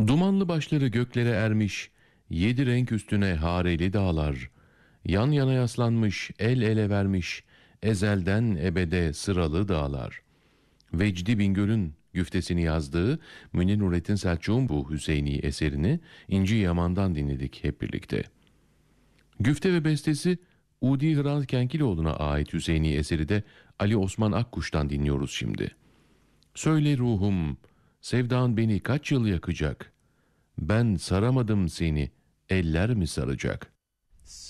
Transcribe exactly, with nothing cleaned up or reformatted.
Dumanlı başları göklere ermiş, yedi renk üstüne hareli dağlar, yan yana yaslanmış, el ele vermiş, ezelden ebede sıralı dağlar. Vecdi Bingöl'ün güftesini yazdığı Münir Nurettin Selçuk'un bu Hüseyini eserini İnci Yaman'dan dinledik hep birlikte. Güfte ve bestesi Udi Hrant Kenkiloğlu'na ait Hüseyini eseri de Ali Osman Akkuş'tan dinliyoruz şimdi. Söyle ruhum, sevdan beni kaç yıl yakacak? Ben saramadım seni, eller mi saracak?